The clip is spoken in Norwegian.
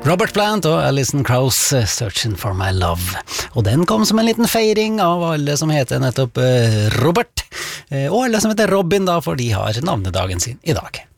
Robert Plant og Alison Krauss, Searching for my love. Og den kom som en liten feiring av alle som heter nettopp Robert, og alle som heter Robin da, for de har navnedagen sin i dag.